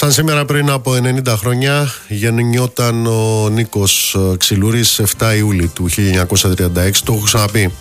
Σαν σήμερα πριν από 90 χρόνια γεννιόταν ο Νίκος Ξυλούρης 7 Ιούλη του 1936. Το έχω ξαναπεί.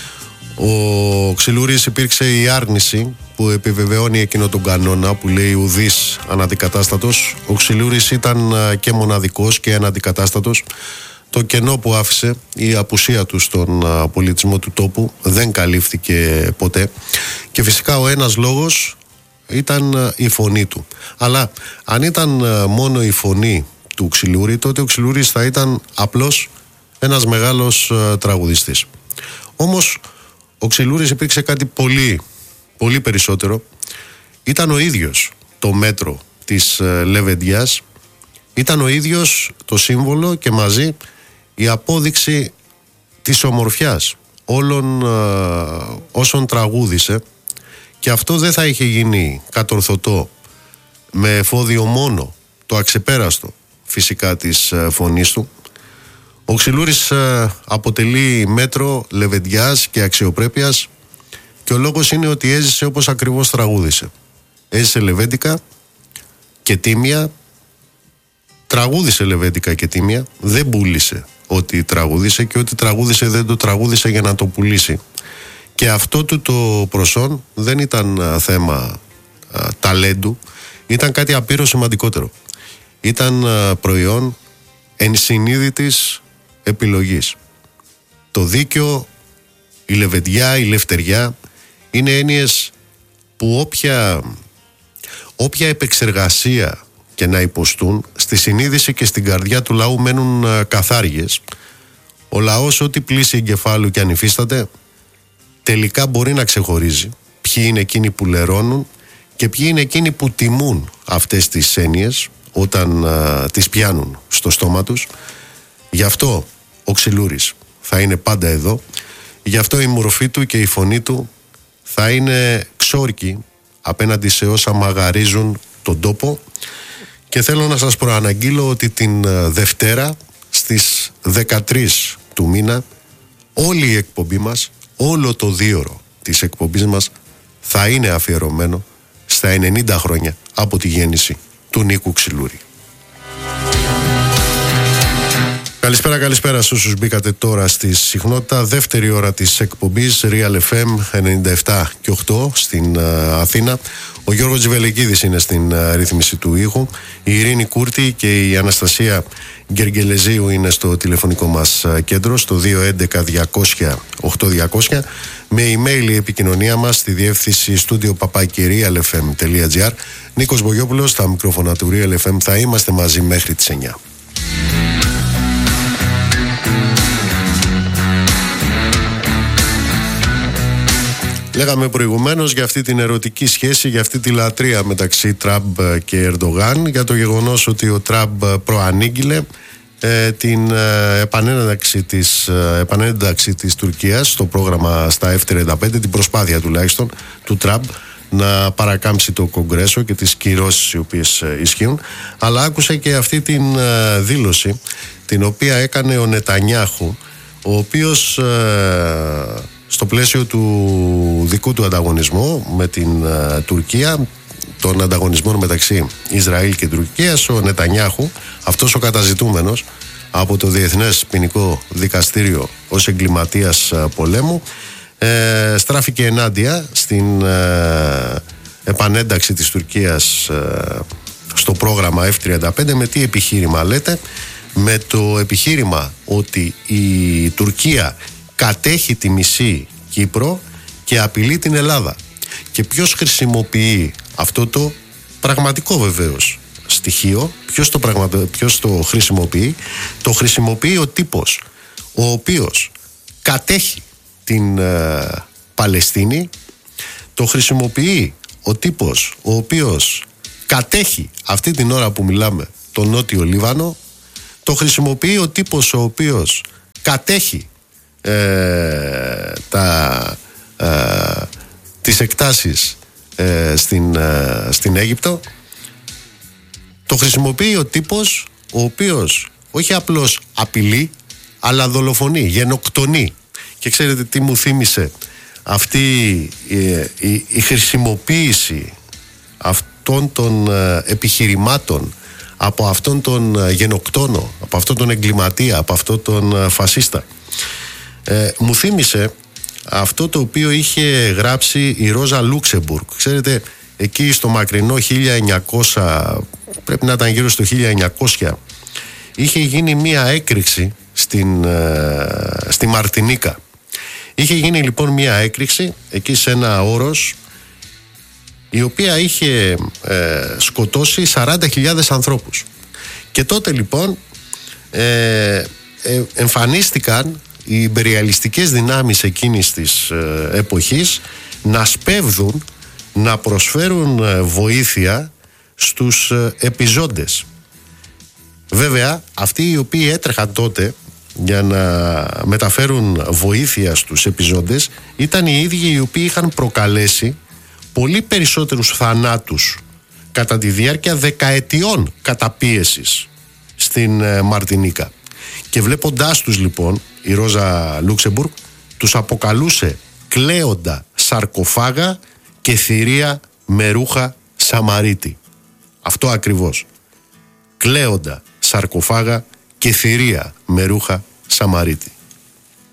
Ο Ξυλούρης υπήρξε η άρνηση που επιβεβαιώνει εκείνο τον κανόνα που λέει ουδής αναντικατάστατος. Ο Ξυλούρης ήταν και μοναδικός και αναντικατάστατος. Το κενό που άφησε, η απουσία του στον πολιτισμό του τόπου δεν καλύφθηκε ποτέ. Και φυσικά ο ένας λόγος ήταν η φωνή του. Αλλά αν ήταν μόνο η φωνή του Ξυλούρη, τότε ο Ξυλούρης θα ήταν απλώς ένας μεγάλος τραγουδιστής. Όμως ο Ξυλούρης υπήρξε κάτι πολύ, πολύ περισσότερο. Ήταν ο ίδιος το μέτρο της λεβεντιάς. Ήταν ο ίδιος το σύμβολο και μαζί η απόδειξη της ομορφιάς όλων όσων τραγούδισε. Και αυτό δεν θα είχε γίνει κατορθωτό με εφόδιο μόνο το αξεπέραστο φυσικά της φωνής του. Ο Ξυλούρης αποτελεί μέτρο λεβεντιάς και αξιοπρέπειας και ο λόγος είναι ότι έζησε όπως ακριβώς τραγούδισε. Έζησε λεβέντικα και τίμια, τραγούδισε λεβέντικα και τίμια, δεν πούλησε ό,τι τραγούδισε και ό,τι τραγούδισε δεν το τραγούδισε για να το πουλήσει. Και αυτό του το προσόν δεν ήταν θέμα ταλέντου, ήταν κάτι απείρως σημαντικότερο. Ήταν προϊόν ενσυνείδητης επιλογής. Το δίκαιο, η λεβεντιά, η λευτεριά είναι έννοιες που όποια επεξεργασία και να υποστούν στη συνείδηση και στην καρδιά του λαού μένουν καθάριες. Ο λαός ό,τι πλήσει εγκεφάλου και αν υφίσταται τελικά μπορεί να ξεχωρίζει ποιοι είναι εκείνοι που λερώνουν και ποιοι είναι εκείνοι που τιμούν αυτές τις έννοιες όταν τις πιάνουν στο στόμα τους. Γι' αυτό ο Ξυλούρης θα είναι πάντα εδώ. Γι' αυτό η μορφή του και η φωνή του θα είναι ξόρκη απέναντι σε όσα μαγαρίζουν τον τόπο. Και θέλω να σας προαναγγείλω ότι την Δευτέρα στις 13 του μήνα όλη η εκπομπή μας, όλο το δίωρο της εκπομπής μας θα είναι αφιερωμένο στα 90 χρόνια από τη γέννηση του Νίκου Ξυλούρη. Καλησπέρα σε όσους μπήκατε τώρα στη συχνότητα. Δεύτερη ώρα της εκπομπής Real FM 97 και 8 στην Αθήνα. Ο Γιώργος Τζιβελεκίδης είναι στην ρύθμιση του ήχου. Η Ειρήνη Κούρτη και η Αναστασία Γκεργελεζίου είναι στο τηλεφωνικό μας κέντρο στο 211-200-8200. Με email η επικοινωνία μας στη διεύθυνση studio@realfm.gr. Νίκος Μπογιόπουλος στα μικρόφωνα του Real FM. Θα είμαστε μαζί μέχρι τις 9. Λέγαμε προηγουμένως για αυτή την ερωτική σχέση, για αυτή τη λατρεία μεταξύ Τραμπ και Ερντογάν, για το γεγονός ότι ο Τραμπ προανήγγειλε την επανένταξη της Τουρκίας στο πρόγραμμα στα F-35, την προσπάθεια τουλάχιστον του Τραμπ να παρακάμψει το Κογκρέσο και τις κυρώσεις οι οποίες ισχύουν. Αλλά άκουσα και αυτή την δήλωση την οποία έκανε ο Νετανιάχου, ο οποίος στο πλαίσιο του δικού του ανταγωνισμού με την Τουρκία, των ανταγωνισμών μεταξύ Ισραήλ και Τουρκίας, ο Νετανιάχου, αυτός ο καταζητούμενος από το Διεθνές Ποινικό Δικαστήριο ως εγκληματίας πολέμου, στράφηκε ενάντια στην επανένταξη της Τουρκίας στο πρόγραμμα F-35. Με τι επιχείρημα λέτε? Με το επιχείρημα ότι η Τουρκία κατέχει τη μισή Κύπρο και απειλεί την Ελλάδα. Και ποιος χρησιμοποιεί αυτό το πραγματικό βεβαίως στοιχείο? Ποιος το χρησιμοποιεί? Το χρησιμοποιεί ο τύπος ο οποίος κατέχει την Παλαιστίνη. Το χρησιμοποιεί ο τύπος ο οποίος κατέχει αυτή την ώρα που μιλάμε το Νότιο Λίβανο. Το χρησιμοποιεί ο τύπος ο οποίος κατέχει τις εκτάσεις στην Αίγυπτο. Το χρησιμοποιεί ο τύπος ο οποίος όχι απλώς απειλεί, αλλά δολοφονεί, γενοκτονεί. Και ξέρετε τι μου θύμισε αυτή η χρησιμοποίηση αυτών των επιχειρημάτων, από αυτόν τον γενοκτόνο, από αυτόν τον εγκληματία, από αυτόν τον φασίστα. Μου θύμισε αυτό το οποίο είχε γράψει η Ρόζα Λούξεμπουργκ. Ξέρετε, εκεί στο μακρινό 1900, πρέπει να ήταν γύρω στο 1900, είχε γίνει μία έκρηξη στη Μαρτινίκα. Είχε γίνει λοιπόν μία έκρηξη εκεί σε ένα όρος, η οποία είχε σκοτώσει 40.000 ανθρώπους. Και τότε λοιπόν εμφανίστηκαν οι ιμπεριαλιστικές δυνάμεις εκείνης της εποχής να σπέβδουν να προσφέρουν βοήθεια στους επιζώντες. Βέβαια, αυτοί οι οποίοι έτρεχαν τότε για να μεταφέρουν βοήθεια στους επιζώντες ήταν οι ίδιοι οι οποίοι είχαν προκαλέσει πολύ περισσότερους θανάτους κατά τη διάρκεια δεκαετιών καταπίεσης στην Μαρτινίκα. Και βλέποντάς τους λοιπόν, η Ρόζα Λούξεμπουργκ τους αποκαλούσε κλαίοντα σαρκοφάγα και θηρία με ρούχα Σαμαρίτη. Αυτό ακριβώς. Κλαίοντα σαρκοφάγα και θηρία με ρούχα Σαμαρίτη.